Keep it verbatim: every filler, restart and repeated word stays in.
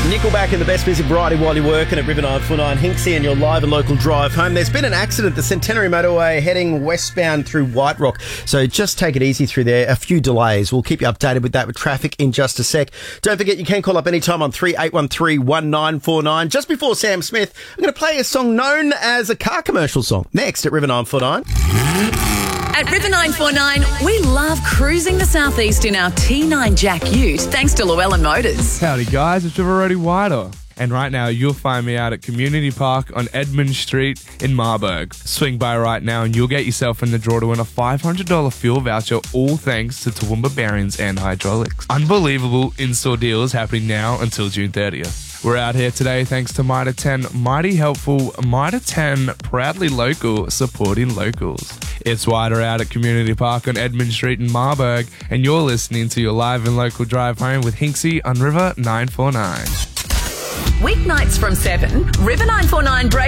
Nickelback and the best music variety while you're working at River nine four nine. Hinksy and your live and local drive home. There's been an accident, the Centenary Motorway heading westbound through White Rock. So just take it easy through there. A few delays. We'll keep you updated with that with traffic in just a sec. Don't forget you can call up anytime on three eight one three, one nine four nine. Just before Sam Smith, I'm going to play a song known as a car commercial song. Next at River nine four nine. At River nine four nine, we love cruising the southeast in our T nine Jack Ute, thanks to Llewellyn Motors. Howdy guys, it's River Roadie Wider. And right now you'll find me out at Community Park on Edmund Street in Marburg. Swing by right now and you'll get yourself in the draw to win a five hundred dollars fuel voucher, all thanks to Toowoomba Bearings and Hydraulics. Unbelievable in-store deals happening now until June thirtieth. We're out here today thanks to Mitre ten, mighty helpful, Mitre ten, proudly local, supporting locals. It's Wider out at Community Park on Edmund Street in Marburg, and you're listening to your live and local drive home with Hinksy on River nine four nine. Weeknights from seven, River nine four nine break.